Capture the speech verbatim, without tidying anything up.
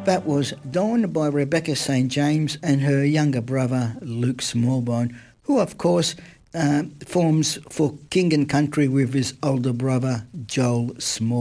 That was Dawn by Rebecca Saint James and her younger brother Luke Smallbone, who of course uh, forms for King and Country with his older brother Joel Small.